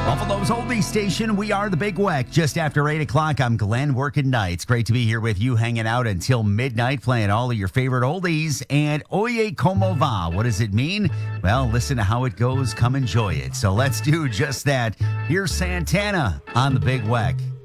Buffalo's Oldie Station. We are the Big Weck. Just after 8 o'clock, I'm Glenn working nights. Great to be here with you, hanging out until midnight, playing all of your favorite oldies. And Oye Como Va. What does it mean? Well, listen to how it goes. Come enjoy it. So let's do just that. Here's Santana on the Big Weck.